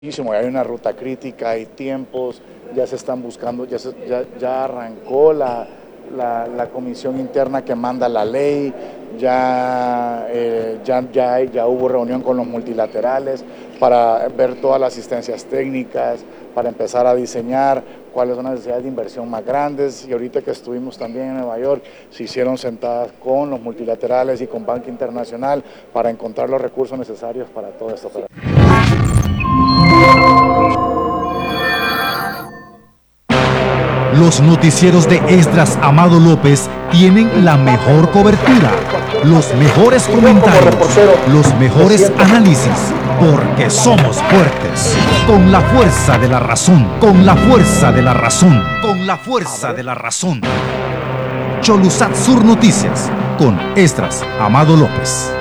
Hay una ruta crítica, hay tiempos, ya se están buscando, ya arrancó la comisión interna que manda la ley, ya hubo reunión con los multilaterales para ver todas las asistencias técnicas, para empezar a diseñar cuáles son las necesidades de inversión más grandes, y ahorita que estuvimos también en Nueva York, se hicieron sentadas con los multilaterales y con Banco Internacional para encontrar los recursos necesarios para toda esta operación. Los noticieros de Esdras Amado López tienen la mejor cobertura, los mejores comentarios, los mejores análisis, porque somos fuertes, con la fuerza de la razón, con la fuerza de la razón, con la fuerza de la razón. Cholusat Sur Noticias, con Esdras Amado López.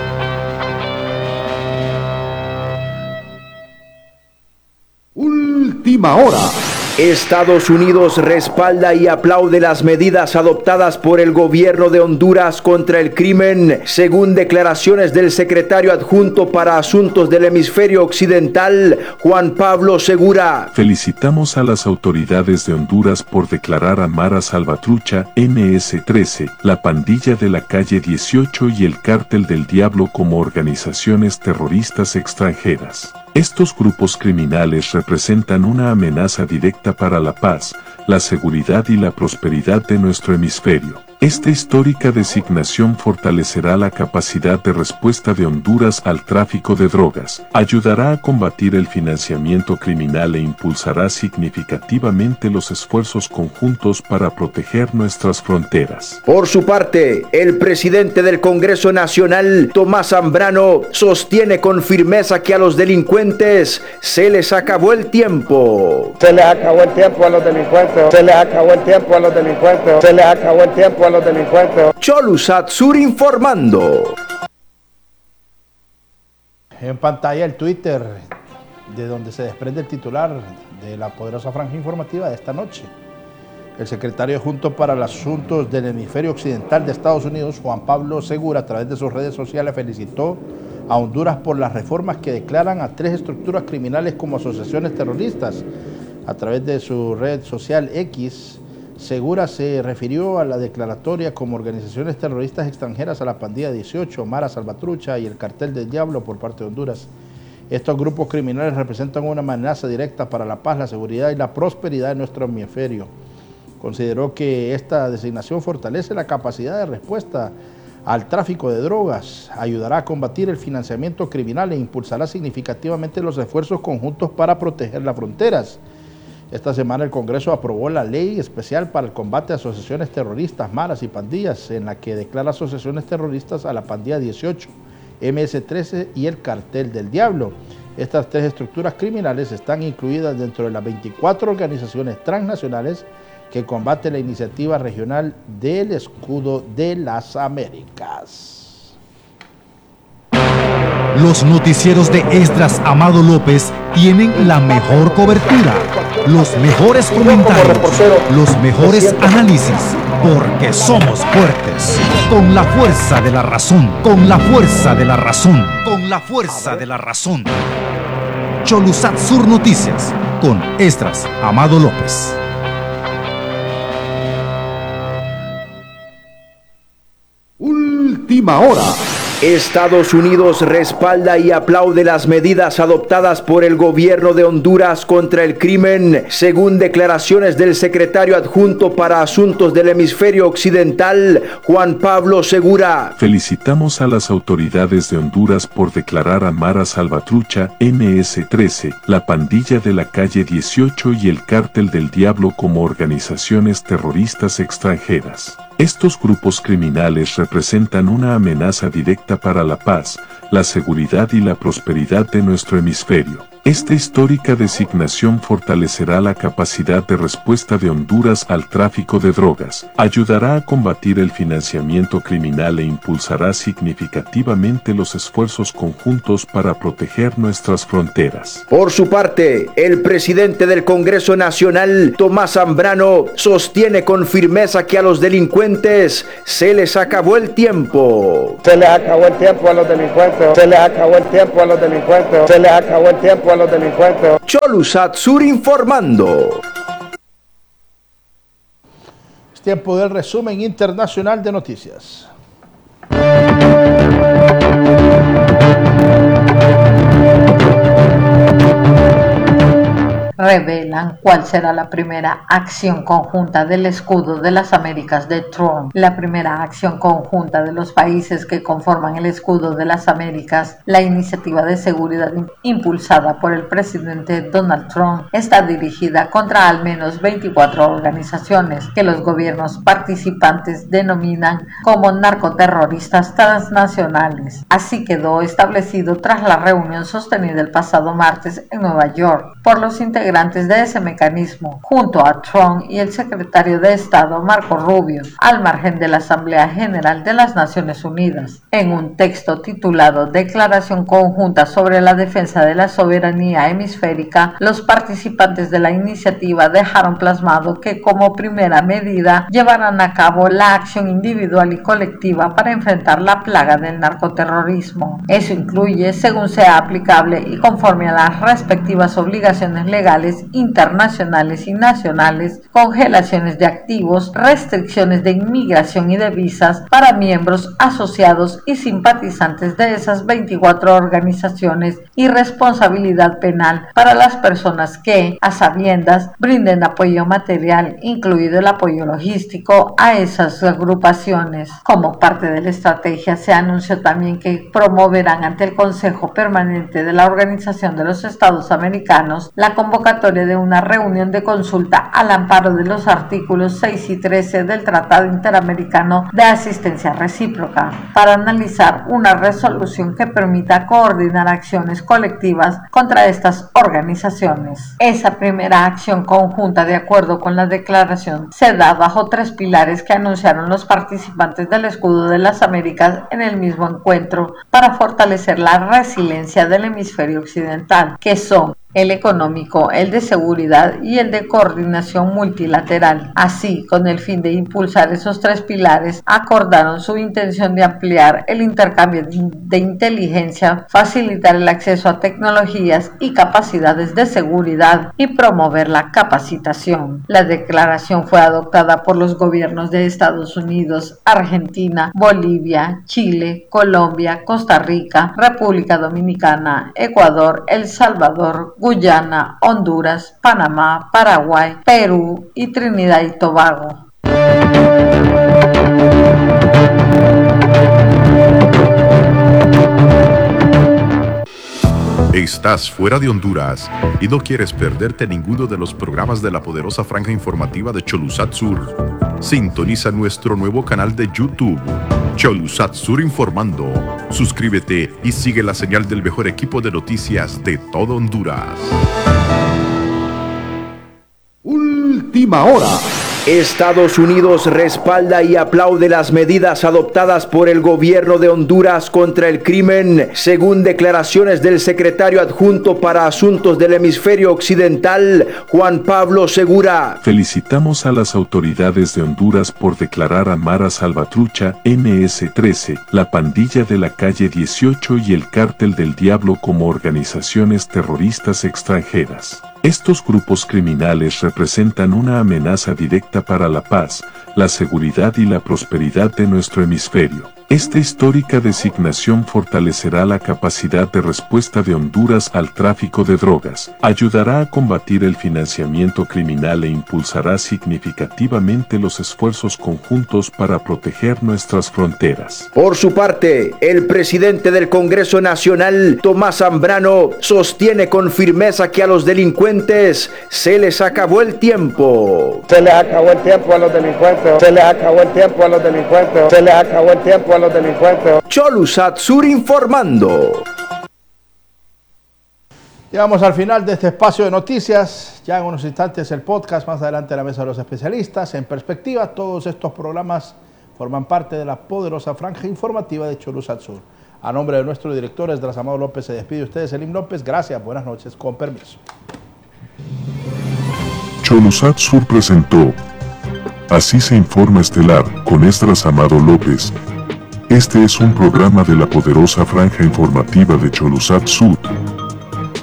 Última hora. Estados Unidos respalda y aplaude las medidas adoptadas por el gobierno de Honduras contra el crimen, según declaraciones del secretario adjunto para Asuntos del Hemisferio Occidental, Juan Pablo Segura. Felicitamos a las autoridades de Honduras por declarar a Mara Salvatrucha, MS-13, la pandilla de la calle 18 y el Cártel del Diablo como organizaciones terroristas extranjeras. Estos grupos criminales representan una amenaza directa para la paz, la seguridad y la prosperidad de nuestro hemisferio. Esta histórica designación fortalecerá la capacidad de respuesta de Honduras al tráfico de drogas, ayudará a combatir el financiamiento criminal e impulsará significativamente los esfuerzos conjuntos para proteger nuestras fronteras. Por su parte, el presidente del Congreso Nacional, Tomás Zambrano, sostiene con firmeza que a los delincuentes se les acabó el tiempo. Se les acabó el tiempo a los delincuentes. Se les acabó el tiempo a los delincuentes. Se les acabó el tiempo a los delincuentes. Cholusat Sur informando. En pantalla el Twitter, de donde se desprende el titular de la poderosa franja informativa de esta noche. El secretario adjunto para los Asuntos del Hemisferio Occidental de Estados Unidos, Juan Pablo Segura, a través de sus redes sociales felicitó a Honduras por las reformas que declaran a 3 estructuras criminales como asociaciones terroristas. A través de su red social X, Segura se refirió a la declaratoria como organizaciones terroristas extranjeras a la pandilla 18, Mara Salvatrucha y el Cartel del Diablo por parte de Honduras. Estos grupos criminales representan una amenaza directa para la paz, la seguridad y la prosperidad de nuestro hemisferio. Consideró que esta designación fortalece la capacidad de respuesta al tráfico de drogas, ayudará a combatir el financiamiento criminal e impulsará significativamente los esfuerzos conjuntos para proteger las fronteras. Esta semana el Congreso aprobó la Ley Especial para el Combate a Asociaciones Terroristas, Maras y Pandillas, en la que declara asociaciones terroristas a la pandilla 18, MS-13 y el Cartel del Diablo. Estas 3 estructuras criminales están incluidas dentro de las 24 organizaciones transnacionales que combate la iniciativa regional del Escudo de las Américas. Los noticieros de Esdras Amado López tienen la mejor cobertura, los mejores comentarios, los mejores análisis, porque somos fuertes, con la fuerza de la razón, con la fuerza de la razón, con la fuerza de la razón. Cholusat Sur Noticias, con Esdras Amado López. Última hora. Estados Unidos respalda y aplaude las medidas adoptadas por el gobierno de Honduras contra el crimen, según declaraciones del secretario adjunto para Asuntos del Hemisferio Occidental, Juan Pablo Segura. Felicitamos a las autoridades de Honduras por declarar a Mara Salvatrucha, MS-13, la pandilla de la calle 18 y el Cártel del Diablo como organizaciones terroristas extranjeras. Estos grupos criminales representan una amenaza directa para la paz, la seguridad y la prosperidad de nuestro hemisferio. Esta histórica designación fortalecerá la capacidad de respuesta de Honduras al tráfico de drogas, ayudará a combatir el financiamiento criminal e impulsará significativamente los esfuerzos conjuntos para proteger nuestras fronteras. Por su parte, el presidente del Congreso Nacional, Tomás Zambrano, sostiene con firmeza que a los delincuentes se les acabó el tiempo. Se les acabó el tiempo a los delincuentes. Se les acabó el tiempo a los delincuentes. Se les acabó el tiempo tiempo a los delincuentes. Cholusat Sur informando. Es tiempo del resumen internacional de noticias. Revelan cuál será la primera acción conjunta del escudo de las Américas de Trump. La primera acción conjunta de los países que conforman el escudo de las Américas, la iniciativa de seguridad impulsada por el presidente Donald Trump, está dirigida contra al menos 24 organizaciones que los gobiernos participantes denominan como narcoterroristas transnacionales. Así quedó establecido tras la reunión sostenida el pasado martes en Nueva York por los integrantes de ese mecanismo, junto a Trump y el secretario de Estado Marco Rubio, al margen de la Asamblea General de las Naciones Unidas. En un texto titulado Declaración Conjunta sobre la Defensa de la Soberanía Hemisférica, los participantes de la iniciativa dejaron plasmado que como primera medida llevarán a cabo la acción individual y colectiva para enfrentar la plaga del narcoterrorismo. Eso incluye, según sea aplicable y conforme a las respectivas obligaciones legales internacionales y nacionales, congelaciones de activos, restricciones de inmigración y de visas para miembros, asociados y simpatizantes de esas 24 organizaciones y responsabilidad penal para las personas que, a sabiendas, brinden apoyo material, incluido el apoyo logístico, a esas agrupaciones. Como parte de la estrategia, se anunció también que promoverán ante el Consejo Permanente de la Organización de los Estados Americanos la convocatoria de una reunión de consulta al amparo de los artículos 6 y 13 del Tratado Interamericano de Asistencia Recíproca para analizar una resolución que permita coordinar acciones colectivas contra estas organizaciones. Esa primera acción conjunta, de acuerdo con la declaración, se da bajo 3 pilares que anunciaron los participantes del Escudo de las Américas en el mismo encuentro para fortalecer la resiliencia del hemisferio occidental, que son el económico, el de seguridad y el de coordinación multilateral. Así, con el fin de impulsar esos 3 pilares, acordaron su intención de ampliar el intercambio de inteligencia, facilitar el acceso a tecnologías y capacidades de seguridad y promover la capacitación. La declaración fue adoptada por los gobiernos de Estados Unidos, Argentina, Bolivia, Chile, Colombia, Costa Rica, República Dominicana, Ecuador, El Salvador, Guyana, Honduras, Panamá, Paraguay, Perú y Trinidad y Tobago. ¿Estás fuera de Honduras y no quieres perderte ninguno de los programas de la poderosa franja informativa de Cholusat Sur? Sintoniza nuestro nuevo canal de YouTube, Cholusat Sur Informando. Suscríbete y sigue la señal del mejor equipo de noticias de todo Honduras. Última hora. Estados Unidos respalda y aplaude las medidas adoptadas por el gobierno de Honduras contra el crimen, según declaraciones del secretario adjunto para Asuntos del Hemisferio Occidental, Juan Pablo Segura. Felicitamos a las autoridades de Honduras por declarar a Mara Salvatrucha, MS-13, la pandilla de la calle 18 y el cártel del Diablo como organizaciones terroristas extranjeras. Estos grupos criminales representan una amenaza directa para la paz, la seguridad y la prosperidad de nuestro hemisferio. Esta histórica designación fortalecerá la capacidad de respuesta de Honduras al tráfico de drogas, ayudará a combatir el financiamiento criminal e impulsará significativamente los esfuerzos conjuntos para proteger nuestras fronteras. Por su parte, el presidente del Congreso Nacional, Tomás Zambrano, sostiene con firmeza que a los delincuentes se les acabó el tiempo. Se les acabó el tiempo a los delincuentes. Se les acabó el tiempo a los delincuentes. Se les acabó el tiempo a los delincuentes. Cholusat Sur informando. Llegamos al final de este espacio de noticias. Ya en unos instantes el podcast, más adelante la mesa de los especialistas. En perspectiva, todos estos programas forman parte de la poderosa franja informativa de Cholusat Sur. A nombre de nuestro director Esdras Amado López, se despide ustedes Selim López. Gracias, buenas noches, con permiso. Cholusat Sur presentó Así se informa estelar, con Esdras Amado López. Este es un programa de la poderosa franja informativa de Cholusat Sur.